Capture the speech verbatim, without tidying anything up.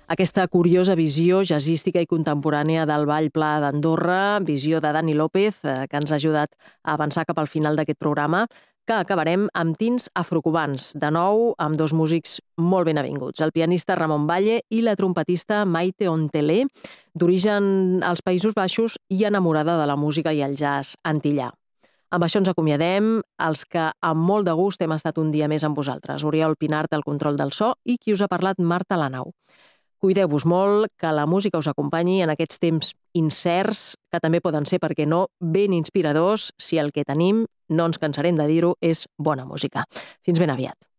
Aquesta curiosa visió jazzística i contemporània del Ball Pla d'Andorra, visió de Dani López, eh, que ens ha ajudat a avançar cap al final d'aquest programa, que acabarem amb tints afrocubans, de nou amb dos músics molt ben avinguts, el pianista Ramon Valle i la trompetista Maite Ontelé, d'origen als Països Baixos i enamorada de la música i el jazz antillà. Amb això ens acomiadem, els que amb molt de gust hem estat un dia més amb vosaltres. Oriol Pinart, al control del so, i qui us ha parlat, Marta Lanau. Cuideu-vos molt, que la música us acompanyi en aquests temps incerts, que també poden ser, per què no, ben inspiradors, si el que tenim, no ens cansarem de dir-ho, és bona música. Fins ben aviat.